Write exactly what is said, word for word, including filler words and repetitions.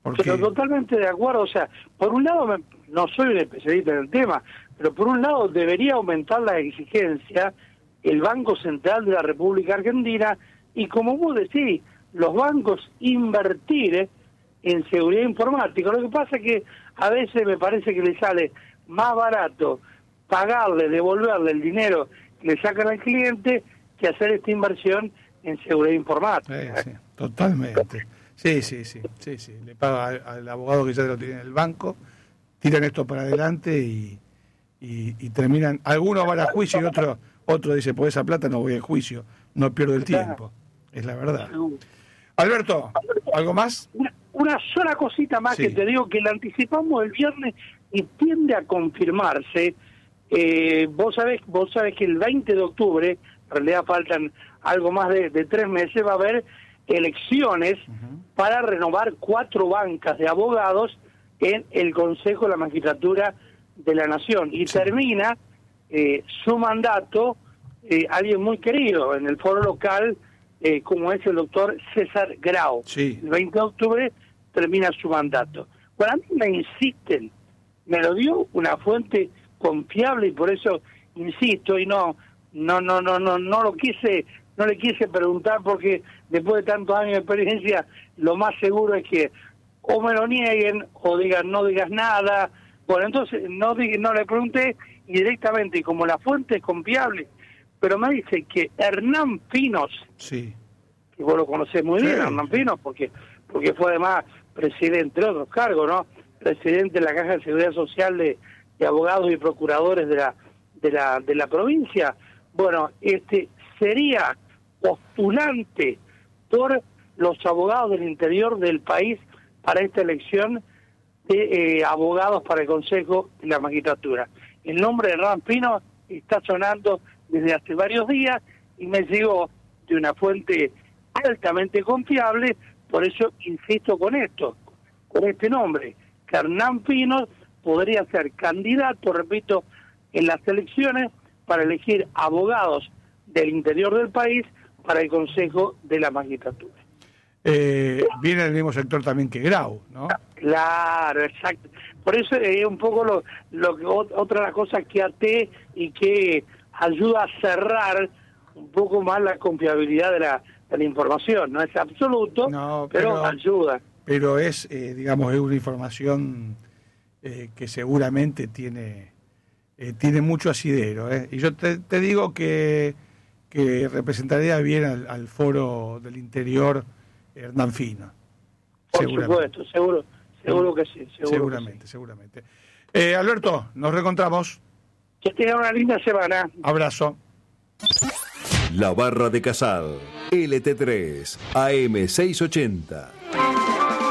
Porque... Pero totalmente de acuerdo, o sea, por un lado, me, no soy un especialista en el tema, pero por un lado debería aumentar la exigencia el Banco Central de la República Argentina y, como vos decís, los bancos invertir en seguridad informática. Lo que pasa es que a veces me parece que le sale más barato pagarle, devolverle el dinero que le sacan al cliente que hacer esta inversión en seguridad informática. Sí, sí, totalmente. Sí, sí, sí, sí, sí. Le paga al, al abogado que ya lo tiene en el banco, tiran esto para adelante y, y, y terminan. Algunos van a juicio y otro, otro dice, por esa plata no voy al juicio, no pierdo el tiempo. Es la verdad. Alberto, ¿algo más? Una, una sola cosita más sí. que te digo, que la anticipamos el viernes y tiende a confirmarse. Eh, vos sabés, vos sabés que el veinte de octubre, en realidad faltan algo más de, de tres meses, va a haber elecciones uh-huh. para renovar cuatro bancas de abogados en el Consejo de la Magistratura de la Nación. Y sí. termina eh, su mandato eh, alguien muy querido en el foro local, eh, como es el doctor César Grau. Sí. El veinte de octubre termina su mandato. Bueno, a mí me insisten, me lo dio una fuente confiable y por eso insisto y no no no no no no lo quise no le quise preguntar porque después de tantos años de experiencia lo más seguro es que o me lo nieguen o digan no digas nada. Bueno, entonces no no le pregunté y directamente, y como la fuente es confiable, pero me dice que Hernán Pinos, sí, que vos lo conocés muy sí, bien, Hernán sí. Pinos, porque porque fue además presidente de otros cargos, ¿no? Presidente de la Caja de Seguridad Social de, de abogados y procuradores de la de la de la provincia. Bueno, este sería postulante por los abogados del interior del país para esta elección de eh, abogados para el Consejo de la Magistratura. El nombre de Hernán Pino está sonando desde hace varios días y me llegó de una fuente altamente confiable, por eso insisto con esto, con este nombre, que Hernán Pino podría ser candidato, repito, en las elecciones para elegir abogados del interior del país para el Consejo de la Magistratura. Eh, viene del mismo sector también que Grau, ¿no? Claro, exacto. Por eso es un poco lo, lo que otra de las cosas que até y que ayuda a cerrar un poco más la confiabilidad de la, de la información. No es absoluto, no, pero, pero ayuda. Pero es, eh, digamos, es una información eh, que seguramente tiene eh, tiene mucho asidero. ¿eh? Y yo te, te digo que, que representaría bien al, al foro del interior Hernán Fino. Por supuesto, seguro, seguro que sí. Seguro seguramente, que sí. seguramente. Eh, Alberto, nos reencontramos. Que tengan una linda semana. Abrazo. La Barra de Casal, L T tres, A M seiscientos ochenta.